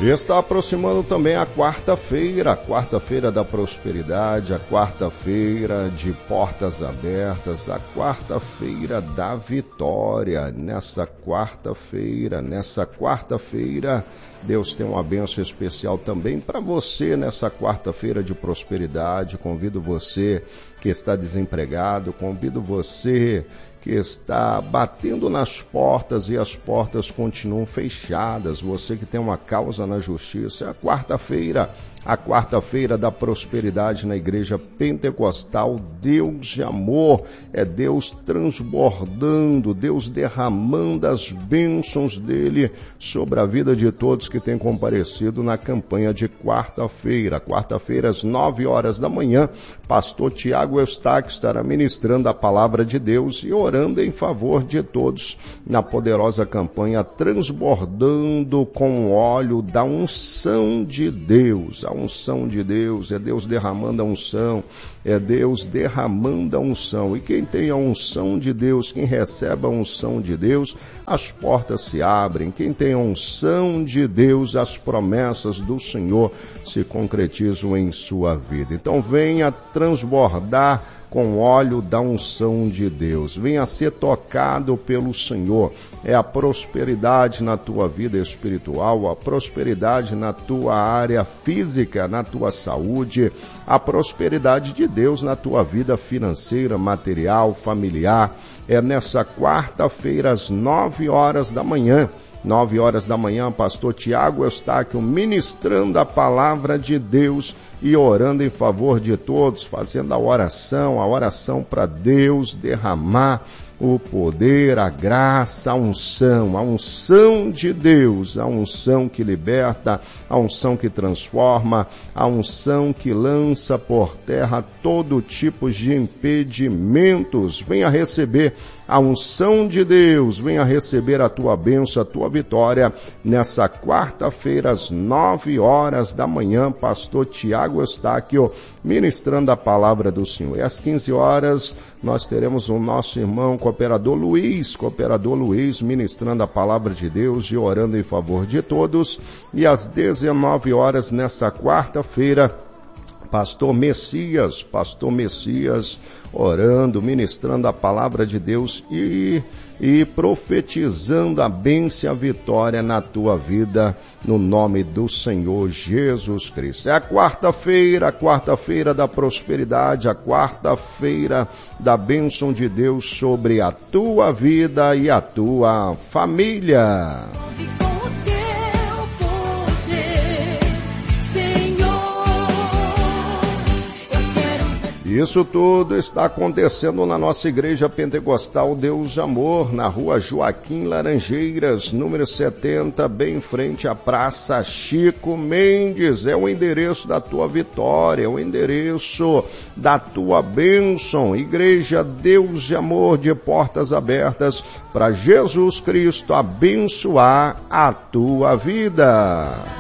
Está aproximando também a quarta-feira da prosperidade, a quarta-feira de portas abertas, a quarta-feira da vitória. Nessa quarta-feira, Deus tem uma bênção especial também para você nessa quarta-feira de prosperidade. Convido você que está desempregado, convido você que está batendo nas portas e as portas continuam fechadas, você que tem uma causa na justiça. É a quarta-feira da prosperidade na Igreja Pentecostal. Deus de amor, é Deus transbordando, Deus derramando as bênçãos dele sobre a vida de todos que têm comparecido na campanha de quarta-feira. Quarta-feira, às 9h da manhã, pastor Tiago Eustáquio estará ministrando a palavra de Deus e orando em favor de todos na poderosa campanha Transbordando com o Óleo da Unção de Deus. A unção de Deus, é Deus derramando a unção, é Deus derramando a unção. E quem tem a unção de Deus, quem recebe a unção de Deus, as portas se abrem. Quem tem a unção de Deus, as promessas do Senhor se concretizam em sua vida. Então venha transbordar com óleo da unção de Deus. Venha ser tocado pelo Senhor. É a prosperidade na tua vida espiritual, a prosperidade na tua área física, na tua saúde, a prosperidade de Deus na tua vida financeira, material, familiar. É nessa quarta-feira, às 9h da manhã. 9h da manhã, pastor Tiago Eustáquio ministrando a palavra de Deus e orando em favor de todos, fazendo a oração para Deus derramar o poder, a graça, a unção de Deus, a unção que liberta, a unção que transforma, a unção que lança por terra todo tipo de impedimentos. Venha receber a unção de Deus, venha receber a tua bênção, a tua vitória, nessa quarta-feira, às 9h da manhã, pastor Tiago Eustáquio ministrando a palavra do Senhor. E às 15h nós teremos o nosso irmão Cooperador Luiz ministrando a palavra de Deus e orando em favor de todos. E às 19h nessa quarta-feira, Pastor Messias orando, ministrando a palavra de Deus e profetizando a bênção e a vitória na tua vida, no nome do Senhor Jesus Cristo. É a quarta-feira da prosperidade, a quarta-feira da bênção de Deus sobre a tua vida e a tua família. Isso tudo está acontecendo na nossa Igreja Pentecostal Deus de Amor, na rua Joaquim Laranjeiras, número 70, bem em frente à Praça Chico Mendes. É o endereço da tua vitória, é o endereço da tua bênção. Igreja Deus de Amor, de portas abertas para Jesus Cristo abençoar a tua vida.